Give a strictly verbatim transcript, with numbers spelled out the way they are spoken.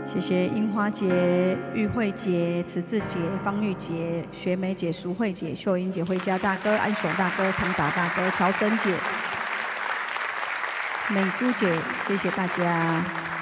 谢谢樱花姐、玉慧姐、慈志姐、方玉姐、学梅姐、淑慧姐、秀英姐、慧家大哥、安雄大哥、长达大哥、乔珍姐、美珠姐，谢谢大家。